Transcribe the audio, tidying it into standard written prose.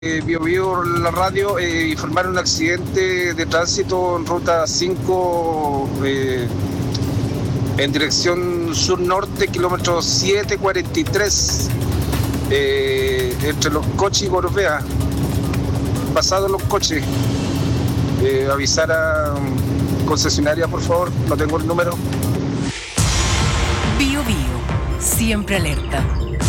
Bio Bio, la radio, informaron un accidente de tránsito en ruta 5 en dirección sur-norte, kilómetro 743, entre Los Coches y Gorbea. Pasados Los Coches, avisar a concesionaria, por favor, no tengo el número. Bio Bio, siempre alerta.